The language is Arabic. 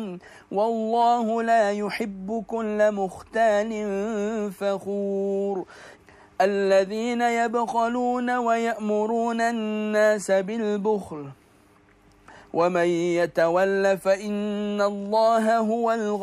والله لا يحب كل مختال فخور الذين يبخلون ويأمرون الناس بالبخل ومن يتول فإن الله هو الغني